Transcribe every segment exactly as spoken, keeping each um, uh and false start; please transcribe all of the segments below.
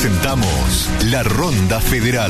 Presentamos La Ronda Federal.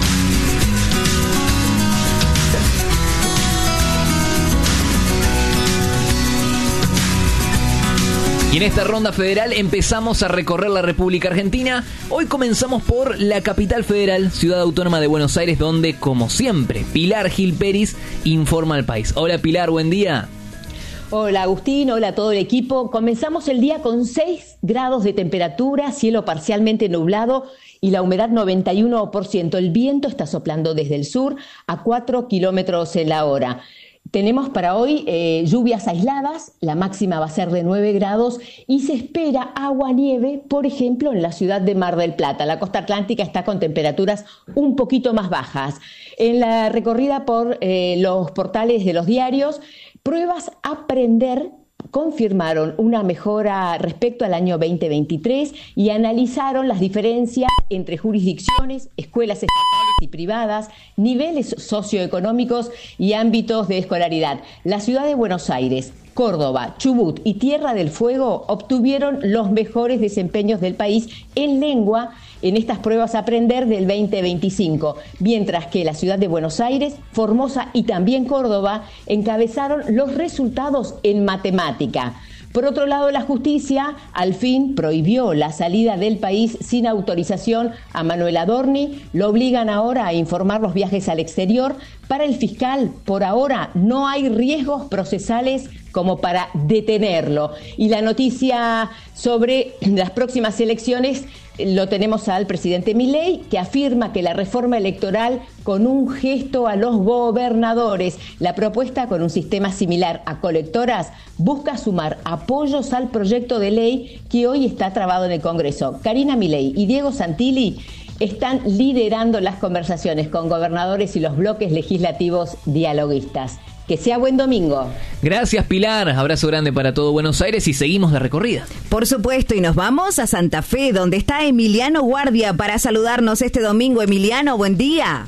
Y en esta ronda federal empezamos a recorrer la República Argentina. Hoy comenzamos por la capital federal, Ciudad Autónoma de Buenos Aires, donde, como siempre, Pilar Gil Peris informa al país. Hola Pilar, buen día. Hola Agustín, hola a todo el equipo. Comenzamos el día con seis grados de temperatura, cielo parcialmente nublado y la humedad noventa y uno por ciento. El viento está soplando desde el sur a cuatro kilómetros en la hora. Tenemos para hoy eh, lluvias aisladas, la máxima va a ser de nueve grados y se espera agua-nieve, por ejemplo, en la ciudad de Mar del Plata. La costa atlántica está con temperaturas un poquito más bajas. En la recorrida por eh, los portales de los diarios, Pruebas Aprender confirmaron una mejora respecto al año veinte veintitrés y analizaron las diferencias entre jurisdicciones, escuelas estatales y privadas, niveles socioeconómicos y ámbitos de escolaridad. La ciudad de Buenos Aires, Córdoba, Chubut y Tierra del Fuego obtuvieron los mejores desempeños del país en lengua en estas pruebas Aprender del veinte veinticinco, mientras que la ciudad de Buenos Aires, Formosa y también Córdoba encabezaron los resultados en matemática. Por otro lado, la justicia al fin prohibió la salida del país sin autorización a Manuel Adorni. Lo obligan ahora a informar los viajes al exterior. Para el fiscal, por ahora, no hay riesgos procesales como para detenerlo. Y la noticia sobre las próximas elecciones lo tenemos al presidente Milei, que afirma que la reforma electoral con un gesto a los gobernadores. La propuesta, con un sistema similar a colectoras, busca sumar apoyos al proyecto de ley que hoy está trabado en el Congreso. Karina Milei y Diego Santilli están liderando las conversaciones con gobernadores y los bloques legislativos dialoguistas. Que sea buen domingo. Gracias Pilar, abrazo grande para todo Buenos Aires y seguimos la recorrida. Por supuesto, y nos vamos a Santa Fe, donde está Emiliano Guardia para saludarnos este domingo. Emiliano, buen día.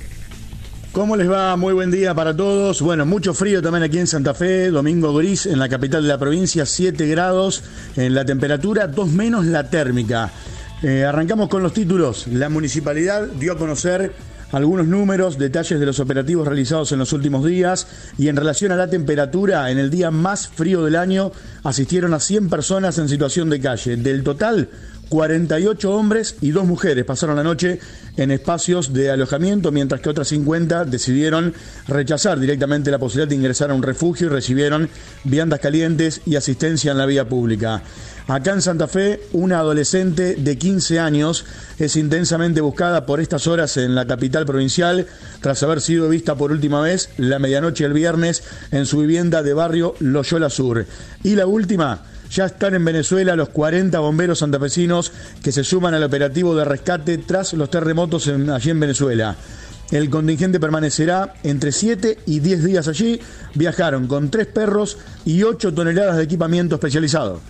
¿Cómo les va? Muy buen día para todos. Bueno, mucho frío también aquí en Santa Fe, domingo gris en la capital de la provincia, siete grados en la temperatura, dos menos la térmica. Eh, arrancamos con los títulos. La municipalidad dio a conocer algunos números, detalles de los operativos realizados en los últimos días y en relación a la temperatura, en el día más frío del año asistieron a cien personas en situación de calle. Del total, cuarenta y ocho hombres y dos mujeres pasaron la noche en espacios de alojamiento, mientras que otras cincuenta decidieron rechazar directamente la posibilidad de ingresar a un refugio y recibieron viandas calientes y asistencia en la vía pública. Acá en Santa Fe, una adolescente de quince años es intensamente buscada por estas horas en la capital provincial tras haber sido vista por última vez la medianoche del viernes en su vivienda de barrio Loyola Sur. Y la última, ya están en Venezuela los cuarenta bomberos santafesinos que se suman al operativo de rescate tras los terremotos en, allí en Venezuela. El contingente permanecerá entre siete y diez días allí. Viajaron con tres perros y ocho toneladas de equipamiento especializado.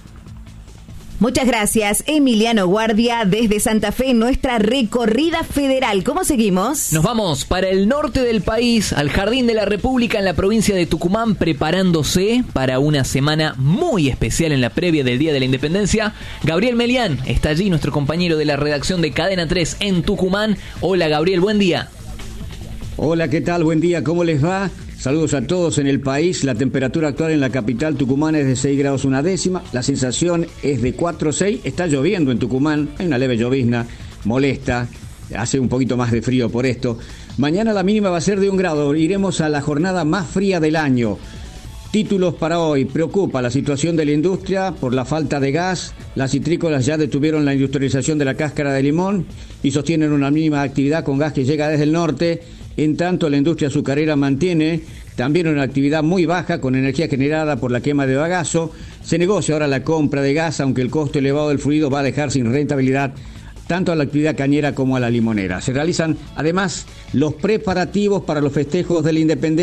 Muchas gracias, Emiliano Guardia, desde Santa Fe, nuestra recorrida federal. ¿Cómo seguimos? Nos vamos para el norte del país, al Jardín de la República en la provincia de Tucumán, preparándose para una semana muy especial en la previa del Día de la Independencia. Gabriel Melián está allí, nuestro compañero de la redacción de Cadena tres en Tucumán. Hola Gabriel, buen día. Hola, ¿qué tal? Buen día, ¿cómo les va? Saludos a todos en el país. La temperatura actual en la capital tucumana es de seis grados una décima. La sensación es de cuatro seis. Está lloviendo en Tucumán. Hay una leve llovizna, molesta. Hace un poquito más de frío por esto. Mañana la mínima va a ser de un grado. Iremos a la jornada más fría del año. Títulos para hoy. Preocupa la situación de la industria por la falta de gas. Las citrícolas ya detuvieron la industrialización de la cáscara de limón y sostienen una mínima actividad con gas que llega desde el norte. En tanto, la industria azucarera mantiene también una actividad muy baja con energía generada por la quema de bagazo. Se negocia ahora la compra de gas, aunque el costo elevado del fluido va a dejar sin rentabilidad tanto a la actividad cañera como a la limonera. Se realizan además los preparativos para los festejos de la independencia.